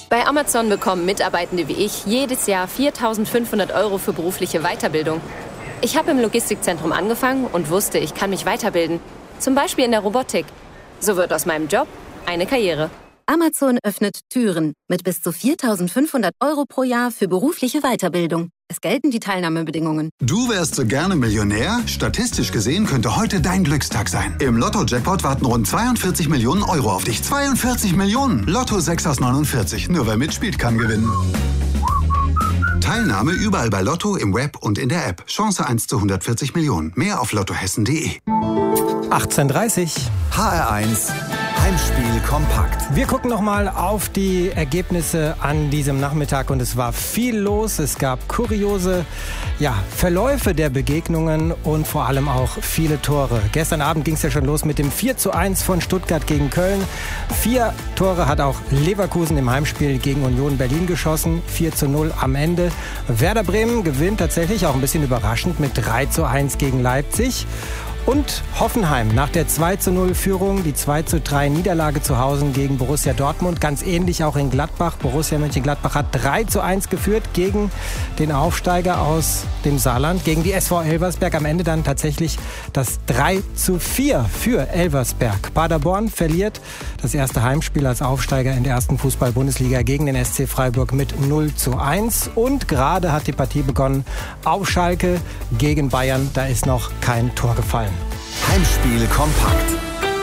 Bei Amazon bekommen Mitarbeitende wie ich jedes Jahr 4.500 € für berufliche Weiterbildung. Ich habe im Logistikzentrum angefangen und wusste, ich kann mich weiterbilden. Zum Beispiel in der Robotik. So wird aus meinem Job eine Karriere. Amazon öffnet Türen mit bis zu 4.500 € pro Jahr für berufliche Weiterbildung. Es gelten die Teilnahmebedingungen. Du wärst so gerne Millionär? Statistisch gesehen könnte heute dein Glückstag sein. Im Lotto-Jackpot warten rund 42 Millionen € auf dich. 42 Millionen! Lotto 6 aus 49. Nur wer mitspielt, kann gewinnen. Teilnahme überall bei Lotto, im Web und in der App. Chance 1 zu 140 Millionen. Mehr auf lottohessen.de. 18:30 HR1 Heimspiel kompakt. Wir gucken nochmal auf die Ergebnisse an diesem Nachmittag und es war viel los. Es gab kuriose Verläufe der Begegnungen und vor allem auch viele Tore. Gestern Abend ging es ja schon los mit dem 4:1 von Stuttgart gegen Köln. 4 Tore hat auch Leverkusen im Heimspiel gegen Union Berlin geschossen. 4:0 am Ende. Werder Bremen gewinnt tatsächlich auch ein bisschen überraschend mit 3:1 gegen Leipzig. Und Hoffenheim nach der 2:0 Führung, die 2:3 Niederlage zu Hause gegen Borussia Dortmund. Ganz ähnlich auch in Gladbach. Borussia Mönchengladbach hat 3:1 geführt gegen den Aufsteiger aus dem Saarland, gegen die SV Elversberg. Am Ende dann tatsächlich das 3:4 für Elversberg. Paderborn verliert das erste Heimspiel als Aufsteiger in der ersten Fußball-Bundesliga gegen den SC Freiburg mit 0:1. Und gerade hat die Partie begonnen auf Schalke gegen Bayern. Da ist noch kein Tor gefallen. Heimspiel kompakt.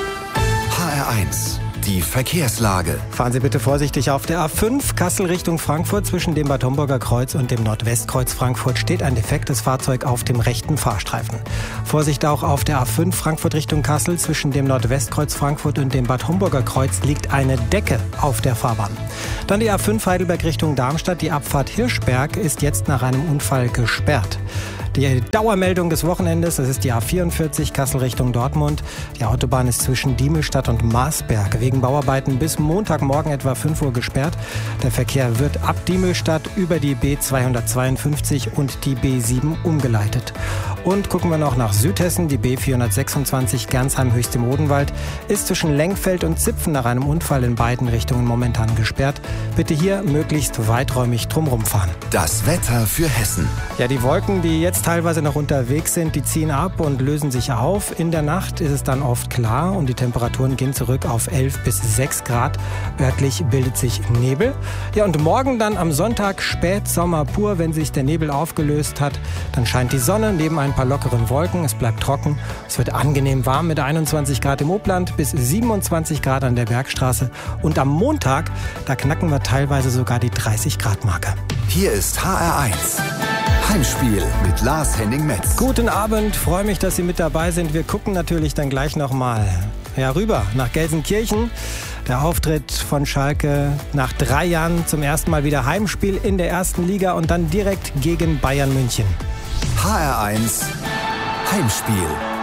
HR1, die Verkehrslage. Fahren Sie bitte vorsichtig auf der A5 Kassel Richtung Frankfurt. Zwischen dem Bad Homburger Kreuz und dem Nordwestkreuz Frankfurt steht ein defektes Fahrzeug auf dem rechten Fahrstreifen. Vorsicht auch auf der A5 Frankfurt Richtung Kassel. Zwischen dem Nordwestkreuz Frankfurt und dem Bad Homburger Kreuz liegt eine Decke auf der Fahrbahn. Dann die A5 Heidelberg Richtung Darmstadt. Die Abfahrt Hirschberg ist jetzt nach einem Unfall gesperrt. Die Dauermeldung des Wochenendes, das ist die A44 Kassel Richtung Dortmund. Die Autobahn ist zwischen Diemelstadt und Marsberg wegen Bauarbeiten bis Montagmorgen etwa 5 Uhr gesperrt. Der Verkehr wird ab Diemelstadt über die B252 und die B7 umgeleitet. Und gucken wir noch nach Südhessen. Die B426 Gernsheim-Höchst im Odenwald ist zwischen Lengfeld und Zipfen nach einem Unfall in beiden Richtungen momentan gesperrt. Bitte hier möglichst weiträumig drumherum fahren. Das Wetter für Hessen. Ja, die Wolken, die jetzt teilweise noch unterwegs sind, die ziehen ab und lösen sich auf. In der Nacht ist es dann oft klar und die Temperaturen gehen zurück auf 11 bis 6 Grad. Örtlich bildet sich Nebel. Ja, und morgen dann am Sonntag Spätsommer pur, wenn sich der Nebel aufgelöst hat. Dann scheint die Sonne neben ein paar lockeren Wolken. Es bleibt trocken. Es wird angenehm warm mit 21 Grad im Obland bis 27 Grad an der Bergstraße. Und am Montag, da knacken wir teilweise sogar die 30 Grad Marke. Hier ist HR1. Heimspiel mit Lars-Henning-Metz. Guten Abend, freue mich, dass Sie mit dabei sind. Wir gucken natürlich dann gleich nochmal rüber nach Gelsenkirchen. Der Auftritt von Schalke nach 3 Jahren zum ersten Mal wieder Heimspiel in der ersten Liga und dann direkt gegen Bayern München. HR1 Heimspiel.